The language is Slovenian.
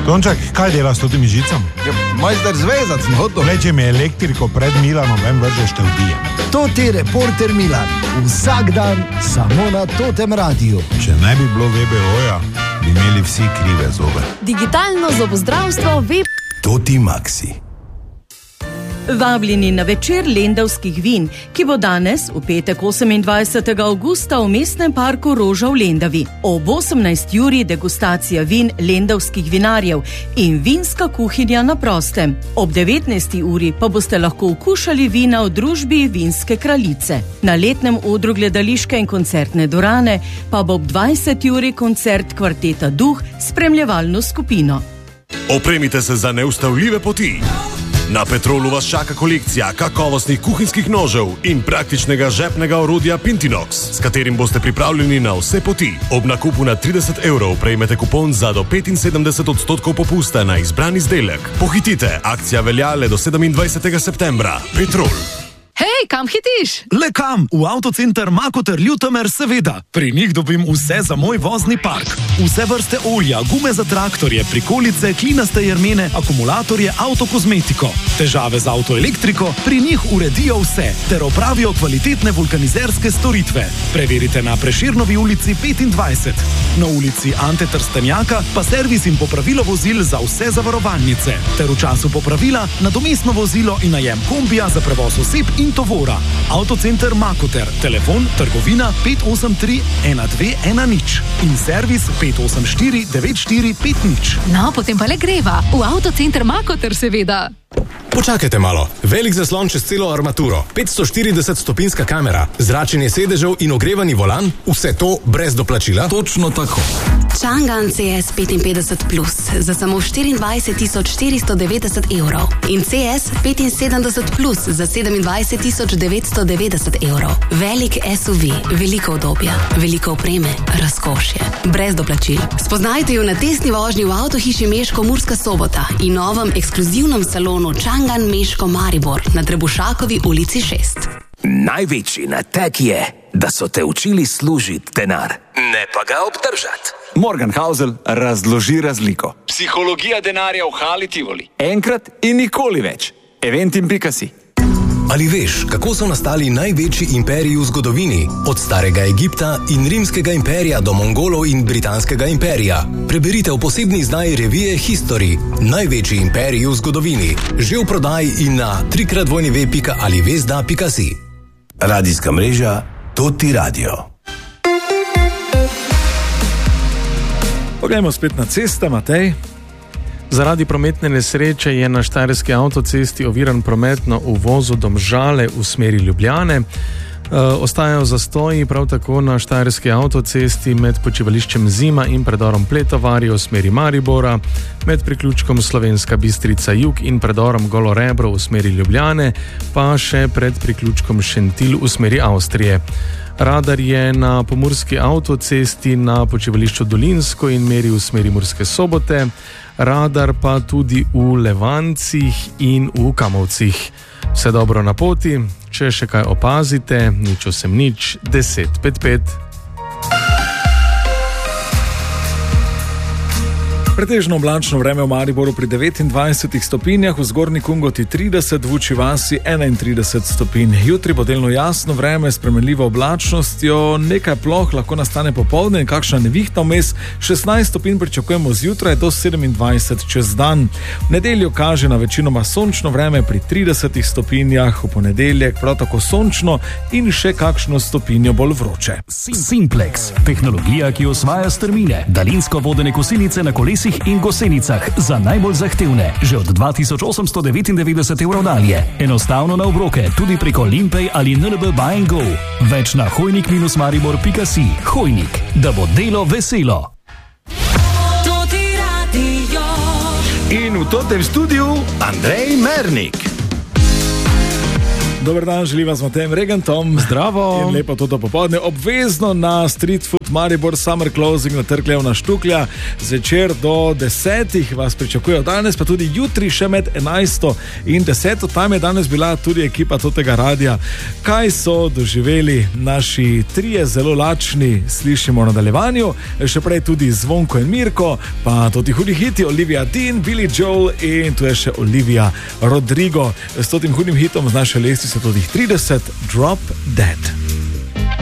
Tonček, kaj delaš s totimi žicami? Ja, majster zvezac, hoto. Leče mi elektriko pred Milanom, vem vržeš te ubijem. To ti reporter Milan. Vsak dan samo na Totem radiju. Če ne bi bilo VBO-ja, bi imeli vsi krive zobe. Digitalno zobozdravstvo Toti Maxi. Vabljeni na večer lendavskih vin, ki bo danes, v petek 28. augusta, v mestnem parku Roža v Lendavi. Ob 18. uri degustacija vin lendavskih vinarjev in vinska kuhinja na prostem. Ob 19. uri pa boste lahko okušali vina v družbi Vinske kraljice. Na letnem odru gledališke in koncertne dvorane pa bo ob 20. uri koncert kvarteta Duh s spremljevalno skupino. Opremite se za neustavljive poti. Na Petrolu vas čaka kolekcija kakovostnih kuhinjskih nožev in praktičnega žepnega orodja Pintinox, s katerim boste pripravljeni na vse poti. Ob nakupu na 30 € prejmete kupon za do 75% popusta na izbran izdelek. Pohitite, akcija velja le do 27. septembra. Petrol. Hej, kam hitiš? Le kam? V avtocenter Makoter Ljutomer, seveda. Pri njih dobim vse za moj vozni park. Vse vrste olja, gume za traktorje, prikolice, klinaste jermene, akumulatorje, avtokozmetiko. Težave z avtoelektriko, pri njih uredijo vse, ter opravijo kvalitetne vulkanizerske storitve. Preverite na Prešernovi ulici 25. Na ulici Ante Trstenjaka pa servis in popravilo vozil za vse zavarovalnice. Ter v času popravila nadomestno vozilo in najem kombija za prevoz oseb in tovora. Avtocenter Makoter, telefon trgovina 583 1210 in servis 584 9450. No, potem pa le greva. V avtocenter Makoter, seveda. Počakajte malo. Velik zaslon čez celo armaturo, 540-stopinska kamera, zračenje sedežev in ogrevani volan, vse to brez doplačila? Točno tako. Chang'an CS 55 Plus za samo 24.490 € in CS 75 Plus za 27.990 €. Velik SUV, veliko udobja, veliko opreme, razkošje, brez doplačil. Spoznajte jo na testni vožnji v avtohiši Meško Murska Sobota in novem ekskluzivnem salonu Chang'an Meško Maribor na Trebušakovi ulici 6. Največji natek je, da so te učili služiti denar, ne pa ga obdržati. Morgan Housel razloži razliko. Psihologija denarja v Hali Tivoli. Enkrat in nikoli več. Eventim.si. Ali veš, kako so nastali največji imperiji v zgodovini? Od starega Egipta in rimskega imperija do Mongolov in britanskega imperija. Preberite v posebni izdaji revije History. Največji imperiji v zgodovini. Že v prodaji in na www.alivesda.si. Radijska mreža Toti Radio. Poglejmo spet na ceste, Matej. Zaradi prometne nesreče je na štajerski avtocesti oviran promet na uvozu Domžale v smeri Ljubljane. Ostajajo zastoji prav tako na štajerski avtocesti med počivališčem Zima in predorom Pletovarje v smeri Maribora, med priključkom Slovenska Bistrica Jug in predorom Golorebro v smeri Ljubljane, pa še pred priključkom Šentilj v smeri Avstrije. Radar je na pomurski avtocesti na počivališču Dolinsko in meri v smeri Murske Sobote, radar pa tudi v Levancih in v Kamovcih. Vse dobro na poti, če še kaj opazite, 081 1055. Pretežno oblačno vreme v Mariboru pri 29 stopinjah, v Zgornji Kungoti 30, v Vuči vasi 31 stopinj. Jutri bo delno jasno vreme s spremenljivo oblačnostjo, nekaj ploh lahko nastane popoldne in kakšna nevihta vmes, 16 stopinj pričakujemo zjutraj do 27 čez dan. V nedeljo kaže na večinoma sončno vreme pri 30 stopinjah, v ponedeljek prav tako sončno in še kakšno stopinjo bolj vroče. Simplex, tehnologija, ki osvaja strmine, daljinsko vodene kosilnice na kolesih in gosenicah za najbolj zahtevne, že od 2899 € dalje. Enostavno na obroke, tudi preko Limpay ali NLB Buy & Go. Več na hojnik-maribor.si. Hojnik, da bo delo veselo. In v Totem studiu Andrej Mernik. Dober dan, želim vas Matejem Regentom. Zdravo. In lepo to popoldne. Obvezno na Street Food Maribor Summer Closing na Trklevna Štuklja. Zvečer do 10 vas pričakujejo danes, pa tudi jutri še med 11 in 10. Tam je danes bila tudi ekipa tega radia. Kaj so doživeli naši trije zelo lačni, slišimo v nadaljevanju. Še prej tudi Zvonko in Mirko, pa tudi hudi hiti, Olivia Dean, Billy Joel in tu je še Olivia Rodrigo. S totim hudim hitom z naše lestvice tudi 30, Drop Dead.